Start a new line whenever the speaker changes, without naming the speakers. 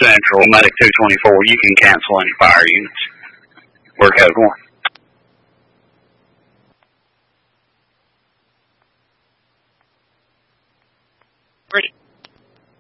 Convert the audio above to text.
Central, Medic 224, you can cancel any fire units. We're code 1.
Ready.